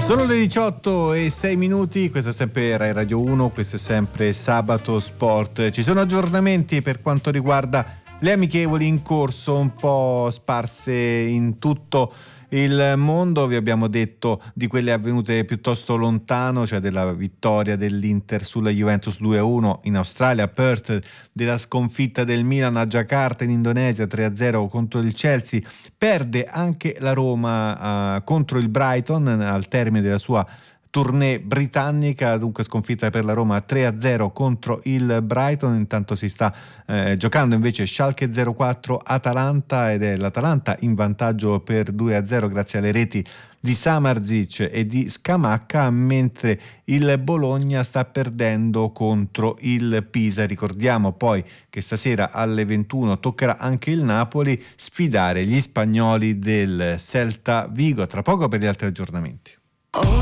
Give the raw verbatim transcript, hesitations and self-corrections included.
Sono le diciotto e sei minuti, questo è sempre Rai Radio uno, questo è sempre Sabato Sport. Ci sono aggiornamenti per quanto riguarda le amichevoli in corso, un po' sparse in tutto il mondo. Vi abbiamo detto di quelle avvenute piuttosto lontano, cioè della vittoria dell'Inter sulla Juventus due a uno in Australia, a Perth, della sconfitta del Milan a Giacarta in Indonesia tre a zero contro il Chelsea. Perde anche la Roma uh, contro il Brighton al termine della sua tournée britannica, dunque sconfitta per la Roma tre a zero contro il Brighton. Intanto si sta eh, giocando invece Schalke zero quattro Atalanta ed è l'Atalanta in vantaggio per due a zero grazie alle reti di Samardzic e di Scamacca, mentre il Bologna sta perdendo contro il Pisa. Ricordiamo poi che stasera alle ventuno toccherà anche il Napoli sfidare gli spagnoli del Celta Vigo. Tra poco per gli altri aggiornamenti.